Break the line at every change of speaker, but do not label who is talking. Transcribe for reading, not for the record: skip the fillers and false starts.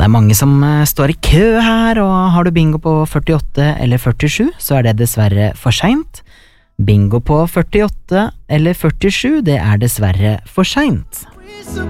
det mange som står i kø her, og har du bingo på 48 eller 47, så det dessverre for sent. Bingo på 48 eller 47, det dessverre for sent.